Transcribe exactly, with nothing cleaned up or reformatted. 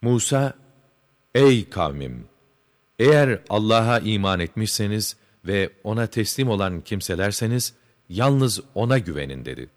Musa, ''Ey kavmim! Eğer Allah'a iman etmişseniz ve ona teslim olan kimselerseniz, yalnız ona güvenin.'' dedi.